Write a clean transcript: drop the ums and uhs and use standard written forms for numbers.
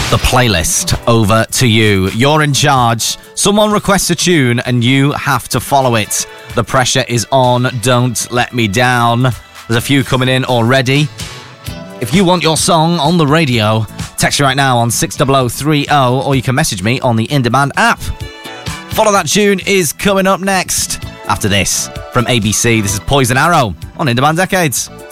The playlist over to you. You're in charge. Someone requests a tune and you have to follow it. The pressure is on. Don't let me down. There's a few coming in already. If you want your song on the radio, text me right now on 60030, or you can message me on the In Demand app. Follow That Tune is coming up next. After this, from ABC, this is Poison Arrow on In Demand Decades.